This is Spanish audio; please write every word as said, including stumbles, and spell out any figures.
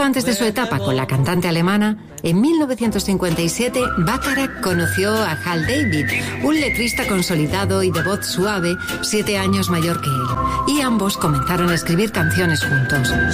antes de su etapa con la cantante alemana, en mil novecientos cincuenta y siete, Bacharach conoció a Hal David, un letrista consolidado y de voz suave, siete años mayor que él, y ambos comenzaron a escribir canciones juntos.